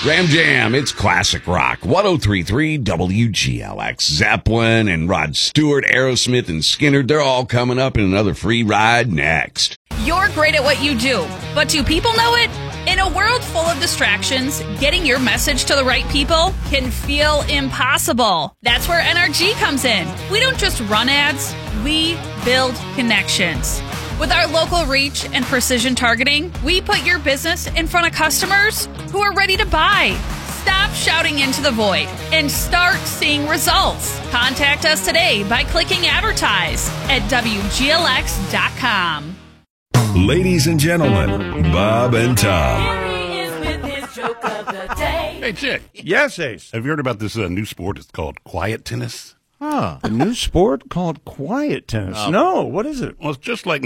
Ram Jam, it's classic rock. 103.3 WGLX. Zeppelin and Rod Stewart, Aerosmith and Skinner, they're all coming up in another free ride next. You're great at what you do, but do people know it? In a world full of distractions, getting your message to the right people can feel impossible. That's where NRG comes in. We don't just run ads, we build connections. With our local reach and precision targeting, we put your business in front of customers who are ready to buy. Stop shouting into the void and start seeing results. Contact us today by clicking advertise at WGLX.com. Ladies and gentlemen, Bob and Tom. Hey, Chick. Yes, Ace. Have you heard about this new sport? It's called quiet tennis. A new sport called quiet tennis. No, what is it? Well, it's just like